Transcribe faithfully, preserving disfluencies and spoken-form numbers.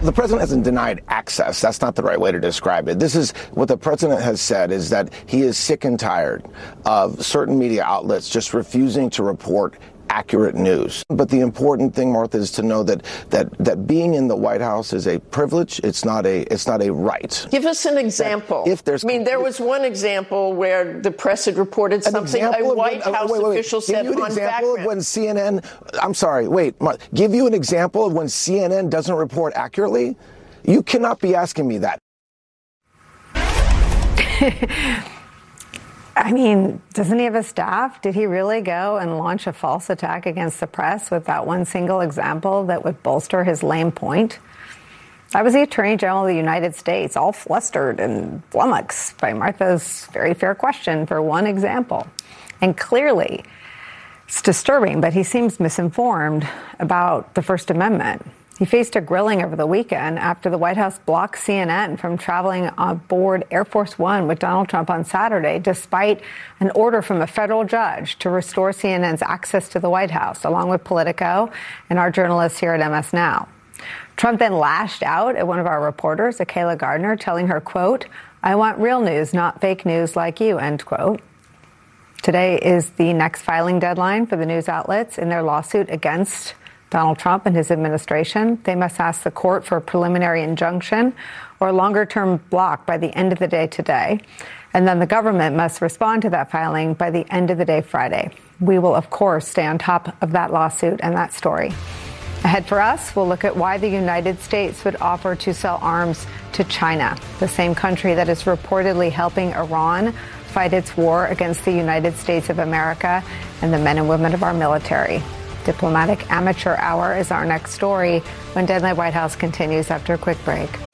The president hasn't denied access. That's not the right way to describe it. This is what the president has said, is that he is sick and tired of certain media outlets just refusing to report accurate news. But the important thing, Martha, is to know that that that being in the White House is a privilege. It's not a it's not a right. Give us an example. That if there's, I mean, there was one example where the press had reported something a White when, House wait, wait, wait. official said give you an on example background. of when C N N. I'm sorry. Wait. Give you an example of when C N N doesn't report accurately. You cannot be asking me that. I mean, doesn't he have a staff? Did he really go and launch a false attack against the press with that one single example that would bolster his lame point? I was the Attorney General of the United States, all flustered and flummoxed by Martha's very fair question for one example. And clearly, it's disturbing, but he seems misinformed about the First Amendment. He faced a grilling over the weekend after the White House blocked C N N from traveling on board Air Force One with Donald Trump on Saturday, despite an order from a federal judge to restore C N N's access to the White House, along with Politico and our journalists here at M S Now. Trump then lashed out at one of our reporters, Akayla Gardner, telling her, quote, "I want real news, not fake news like you," end quote. Today is the next filing deadline for the news outlets in their lawsuit against Donald Trump and his administration. They must ask the court for a preliminary injunction or a longer-term block by the end of the day today. And then the government must respond to that filing by the end of the day Friday. We will, of course, stay on top of that lawsuit and that story. Ahead for us, we'll look at why the United States would offer to sell arms to China, the same country that is reportedly helping Iran fight its war against the United States of America and the men and women of our military. Diplomatic Amateur Hour is our next story when Deadline White House continues after a quick break.